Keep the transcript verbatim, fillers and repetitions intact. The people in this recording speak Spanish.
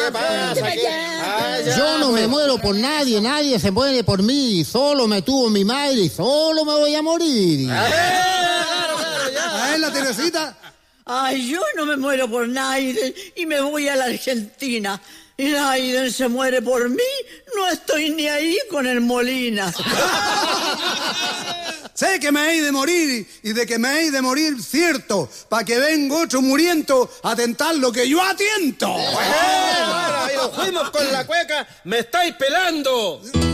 ¿qué pasa? ¿Qué? Ah, ya, Yo no pues. me muero por nadie, nadie se muere por mí. Solo me tuvo mi madre y solo me voy a morir. A ver, claro, claro, ya. A ver, la Teresita. Ay, yo no me muero por Naiden y me voy a la Argentina. Y Naiden se muere por mí, no estoy ni ahí con el Molina. Sé que me he de morir y de que me he de morir cierto, para que venga otro muriento a tentar lo que yo atiento. Bueno, bueno, ahí nos fuimos con la cueca, me estáis pelando.